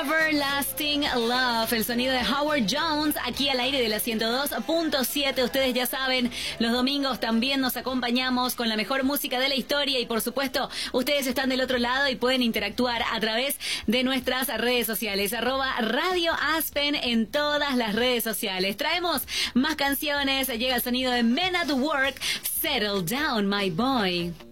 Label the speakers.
Speaker 1: Everlasting Love, el sonido de Howard Jones, aquí al aire de la 102.7. Ustedes ya saben, los domingos también nos acompañamos con la mejor música de la historia y por supuesto, ustedes están del otro lado y pueden interactuar a través de nuestras redes sociales, @Radio Aspen en todas las redes sociales. Traemos más canciones, llega el sonido de Men at Work, Settle Down, My Boy.